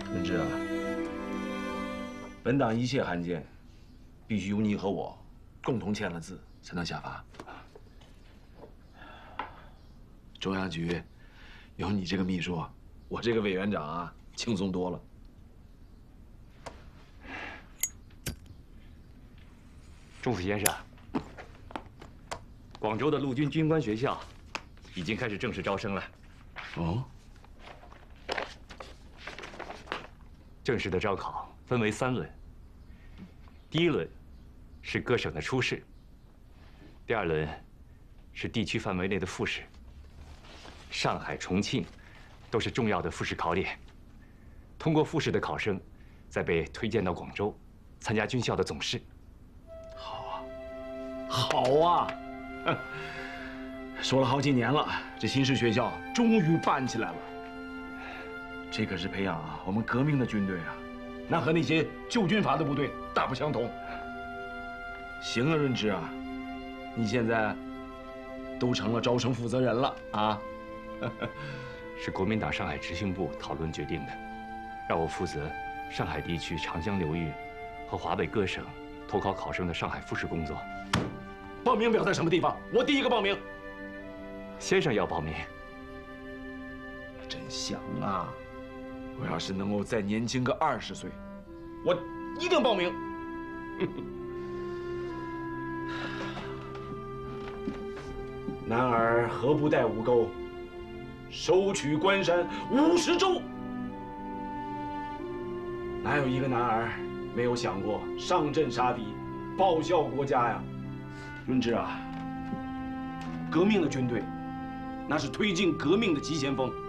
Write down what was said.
润之啊，本党一切函件，必须由你和我共同签了字才能下发。中央局有你这个秘书，我这个委员长啊，轻松多了。 钟府先生，广州的陆军军官学校已经开始正式招生了。 哦。 正式的招考分为3轮，第一轮是各省的初试，第2轮是地区范围内的复试。上海、重庆都是重要的复试考点，通过复试的考生，再被推荐到广州参加军校的总试。 好啊，好啊！说了好几年了，这新式学校终于办起来了。 这可是培养啊我们革命的军队啊，那和那些旧军阀的部队大不相同。行啊，润之啊，你现在都成了招生负责人了啊！ 是国民党上海执行部讨论决定的，让我负责上海地区长江流域和华北各省投考考生的上海复试工作。 报名表在什么地方？我第一个报名。 先生要报名？ 真香啊！ 我要是能够再年轻个20岁，我一定报名。男儿何不带5钩，收取关山50州？哪有一个男儿没有想过上阵杀敌，报效国家呀？润之啊，革命的军队，那是推进革命的急先锋。